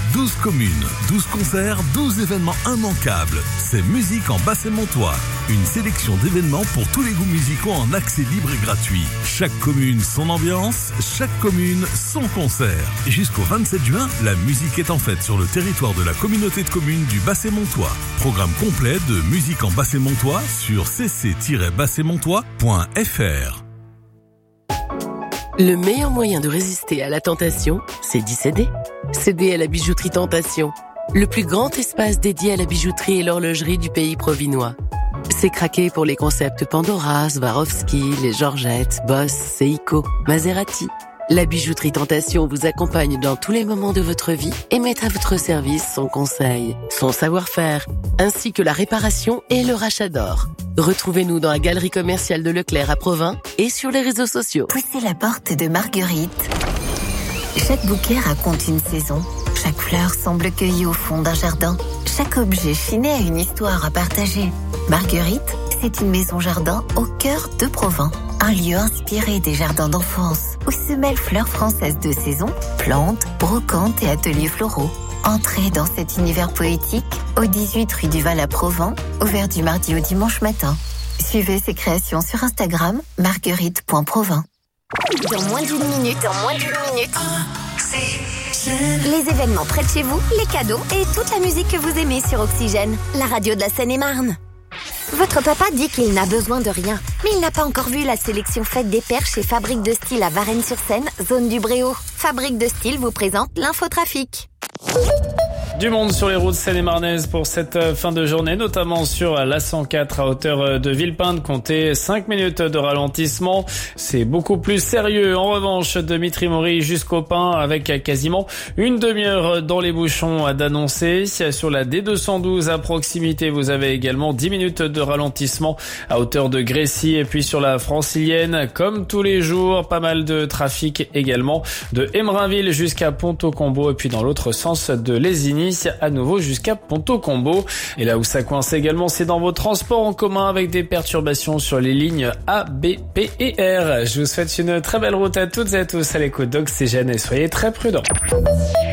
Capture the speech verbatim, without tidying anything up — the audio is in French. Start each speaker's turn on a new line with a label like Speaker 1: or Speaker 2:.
Speaker 1: douze communes, douze concerts, douze événements immanquables. C'est Musique en Basset-Montois. Une sélection d'événements pour tous les goûts musicaux en accès libre et gratuit. Chaque commune son ambiance, chaque commune son concert. Jusqu'au vingt-sept juin, la musique est en fête sur le territoire de la communauté de communes du Basset-Montois. Programme complet de Musique en Basset-Montois sur c c tiret basset montois point f r.
Speaker 2: Le meilleur moyen de résister à la tentation, c'est d'y céder. Céder à la bijouterie Tentation, le plus grand espace dédié à la bijouterie et l'horlogerie du pays provinois. C'est craqué pour les concepts Pandora, Swarovski, les Georgette, Boss, Seiko, Maserati. La bijouterie Tentation vous accompagne dans tous les moments de votre vie et met à votre service son conseil, son savoir-faire, ainsi que la réparation et le rachat d'or. Retrouvez-nous dans la galerie commerciale de Leclerc à Provins et sur les réseaux sociaux.
Speaker 3: Poussez la porte de Marguerite. Chaque bouquet raconte une saison. Chaque fleur semble cueillie au fond d'un jardin. Chaque objet chiné a une histoire à partager. Marguerite, c'est une maison-jardin au cœur de Provins. Un lieu inspiré des jardins d'enfance, où se mêlent fleurs françaises de saison, plantes, brocantes et ateliers floraux. Entrez dans cet univers poétique au dix-huit rue du Val à Provins, ouvert du mardi au dimanche matin. Suivez ses créations sur Instagram, marguerite point provins.
Speaker 4: Dans moins d'une minute, dans moins d'une minute. Les événements près de chez vous, les cadeaux et toute la musique que vous aimez sur Oxygène, la radio de la Seine-et-Marne. Votre papa dit qu'il n'a besoin de rien, mais il n'a pas encore vu la sélection Fête des Pères chez Fabrique de Style à Varennes-sur-Seine, zone du Bréau. Fabrique de Style vous présente l'infotrafic.
Speaker 5: Du monde sur les routes seine-et-marnaises pour cette fin de journée, notamment sur la cent quatre à hauteur de Villepinte. Comptez cinq minutes de ralentissement. C'est beaucoup plus sérieux. En revanche, de Mitry-Mory jusqu'au Pin, avec quasiment une demi-heure dans les bouchons d'annoncer. Sur la D deux cent douze à proximité, vous avez également dix minutes de ralentissement à hauteur de Grécy. Et puis sur la Francilienne, comme tous les jours, pas mal de trafic également de Emerainville jusqu'à Ponto-Combo. Et puis dans l'autre sens de Lésigny, à nouveau jusqu'à Ponto-Combo. Et là où ça coince également, c'est dans vos transports en commun avec des perturbations sur les lignes A, B, P et R. Je vous souhaite une très belle route à toutes et à tous à l'écoute d'Oxygène et soyez très prudents.